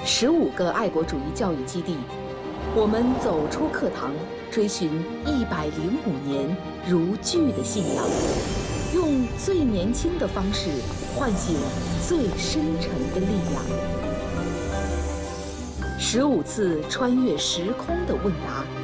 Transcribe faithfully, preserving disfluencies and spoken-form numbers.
十五个爱国主义教育基地，我们走出课堂，追寻一百零五年如炬的信仰，用最年轻的方式唤醒最深沉的力量。十五次穿越时空的问答，